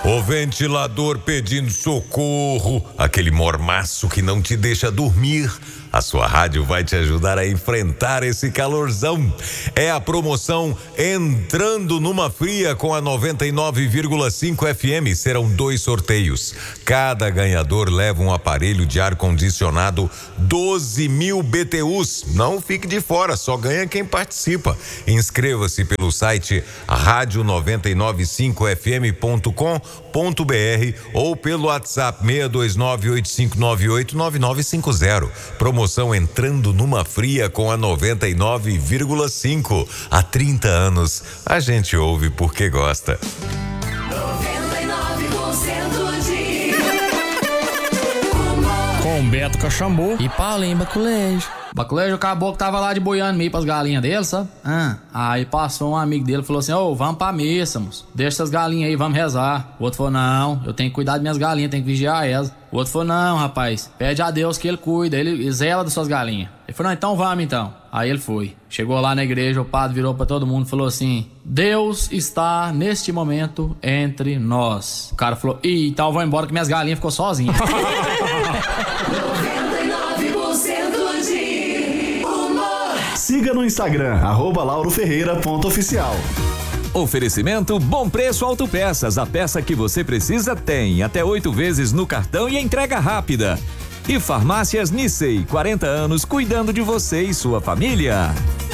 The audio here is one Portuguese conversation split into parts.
O ventilador pedindo socorro, aquele mormaço que não te deixa dormir. A sua rádio vai te ajudar a enfrentar esse calorzão. É a promoção Entrando numa Fria com a 99,5 FM. Serão 2 sorteios. Cada ganhador leva um aparelho de ar-condicionado 12.000 BTUs. Não fique de fora, só ganha quem participa. Inscreva-se pelo site radio995fm.com.br ou pelo WhatsApp 62985989950. Promoção Entrando numa Fria com a 99,5. Há 30 anos, a gente ouve porque gosta. 99% de Com Beto Cachambu e Paulinho Baculejo. Baculejo, o caboclo tava lá de boiando meio pras galinhas dele, sabe? Aí passou um amigo dele e falou assim: ô, vamos pra missa, moço. Deixa essas galinhas aí, vamos rezar. O outro falou: não, eu tenho que cuidar das minhas galinhas, tenho que vigiar elas. O outro falou: não, rapaz, pede a Deus que ele cuida, ele zela das suas galinhas. Ele falou: não, então vamos então. Aí ele foi. Chegou lá na igreja, o padre virou pra todo mundo e falou assim: Deus está neste momento entre nós. O cara falou: ih, então eu vou embora que minhas galinhas ficou sozinhas. 99% de humor. Siga no Instagram, @lauroferreira.oficial. Oferecimento Bom Preço Autopeças. A peça que você precisa tem até 8 vezes no cartão e entrega rápida. E Farmácias Nissei, 40 anos cuidando de você e sua família.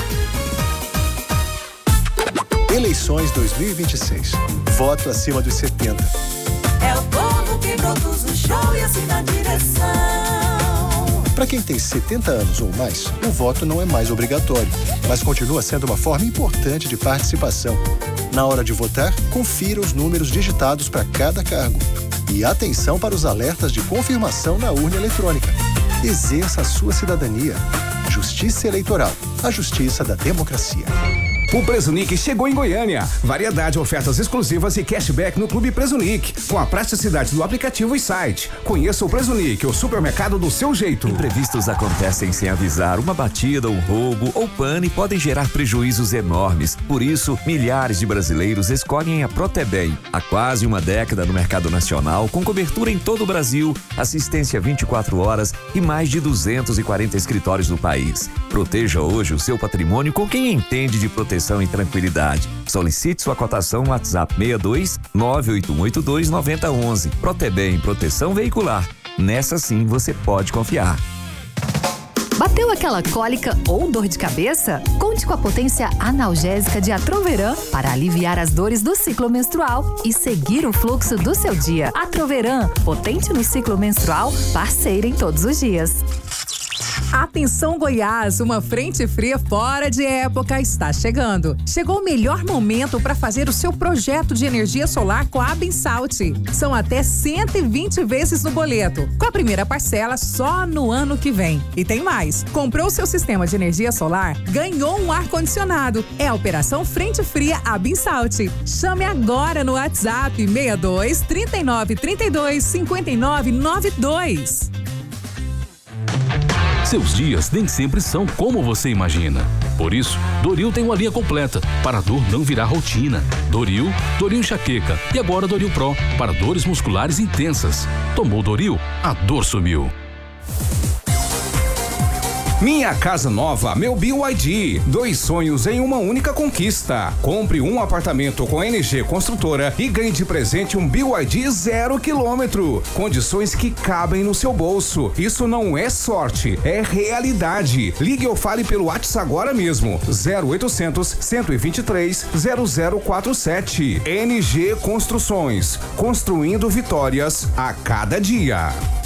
Eleições 2026. Voto acima dos 70. É o povo que produz o show e assina a direção. Para quem tem 70 anos ou mais, o voto não é mais obrigatório, mas continua sendo uma forma importante de participação. Na hora de votar, confira os números digitados para cada cargo. E atenção para os alertas de confirmação na urna eletrônica. Exerça a sua cidadania. Justiça Eleitoral, a justiça da democracia. O Presunic chegou em Goiânia. Variedade, ofertas exclusivas e cashback no Clube Presunic, com a praticidade do aplicativo e site. Conheça o Presunic, o supermercado do seu jeito. Imprevistos acontecem sem avisar. Uma batida, um roubo ou pane podem gerar prejuízos enormes. Por isso, milhares de brasileiros escolhem a Protebem. Há quase uma década no mercado nacional, com cobertura em todo o Brasil, assistência 24 horas e mais de 240 escritórios no país. Proteja hoje o seu patrimônio com quem entende de proteção e tranquilidade. Solicite sua cotação no WhatsApp 62 98182 9011. Protebem, proteção veicular. Nessa sim você pode confiar. Bateu aquela cólica ou dor de cabeça? Conte com a potência analgésica de Atroveran para aliviar as dores do ciclo menstrual e seguir o fluxo do seu dia. Atroveran, potente no ciclo menstrual, parceira em todos os dias. Atenção Goiás, uma frente fria fora de época está chegando. Chegou o melhor momento para fazer o seu projeto de energia solar com a Abensalt. São até 120 vezes no boleto, com a primeira parcela só no ano que vem. E tem mais, comprou seu sistema de energia solar, ganhou um ar-condicionado. É a Operação Frente Fria Abensalt. Chame agora no WhatsApp 62 39 32 59 92. Seus dias nem sempre são como você imagina. Por isso, Doril tem uma linha completa para a dor não virar rotina. Doril enxaqueca e agora Doril Pro para dores musculares intensas. Tomou Doril, a dor sumiu. Minha casa nova, meu BYD. 2 sonhos em uma única conquista. Compre um apartamento com NG Construtora e ganhe de presente um BYD 0 km. Condições que cabem no seu bolso. Isso não é sorte, é realidade. Ligue ou fale pelo WhatsApp agora mesmo. 0800 123 0047. NG Construções. Construindo vitórias a cada dia.